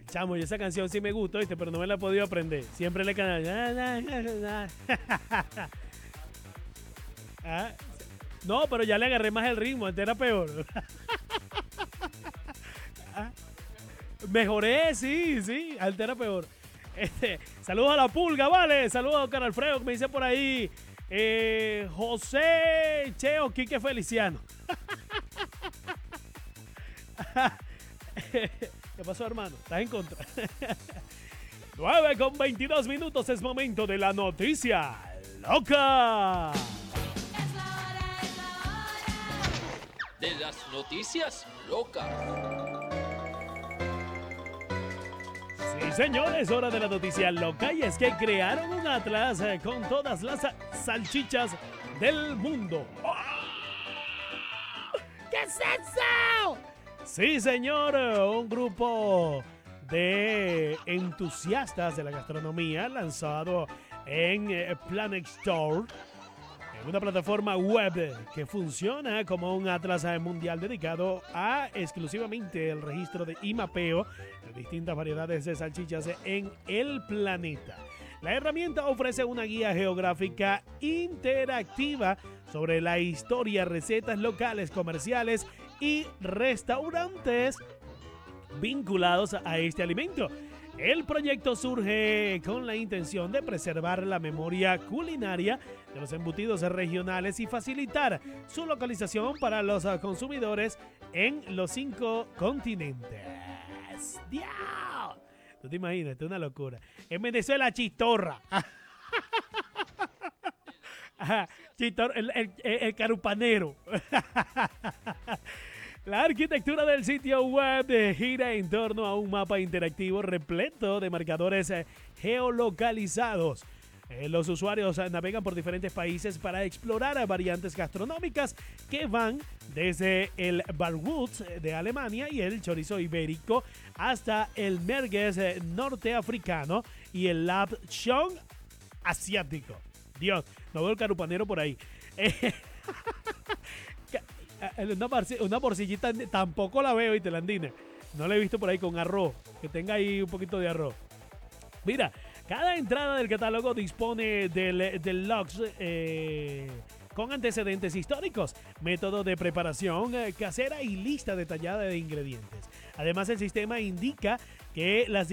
Chamo, y esa canción sí me gusta, ¿viste? Pero no me la he podido aprender. Siempre le canto. Ah, no, pero ya le agarré más el ritmo, antes era peor. Ah, mejoré, sí, sí, antes era peor. Saludos a la pulga, vale. Saludos a Oscar Alfredo, que me dice por ahí. José Cheo Quique Feliciano. ¿Qué pasó, hermano? ¿Estás en contra? 9:22 es momento de la noticia loca. De las noticias locas. Sí, señores, hora de la noticia loca. Y es que crearon un atlas con todas las salchichas del mundo. ¡Oh! ¿Qué es eso? Sí, señor, un grupo de entusiastas de la gastronomía lanzado en Planet Store, en una plataforma web que funciona como un atlas mundial dedicado a exclusivamente el registro y mapeo de distintas variedades de salchichas en el planeta. La herramienta ofrece una guía geográfica interactiva sobre la historia, recetas locales, comerciales y restaurantes vinculados a este alimento. El proyecto surge con la intención de preservar la memoria culinaria de los embutidos regionales y facilitar su localización para los consumidores en los 5 continentes. ¡Dios! ¿Tú te imaginas? Esto es una locura. En Venezuela, chistorra. Chistorra, el carupanero. La arquitectura del sitio web gira en torno a un mapa interactivo repleto de marcadores geolocalizados. Los usuarios navegan por diferentes países para explorar variantes gastronómicas que van desde el Bratwurst de Alemania y el chorizo ibérico hasta el merguez norteafricano y el lachón asiático. Dios, no veo el carupanero por ahí. Una morcillita tampoco la veo, y te la andina. No la he visto por ahí con arroz, que tenga ahí un poquito de arroz. Mira, cada entrada del catálogo dispone del logs con antecedentes históricos, método de preparación casera y lista detallada de ingredientes. Además, el sistema indica que las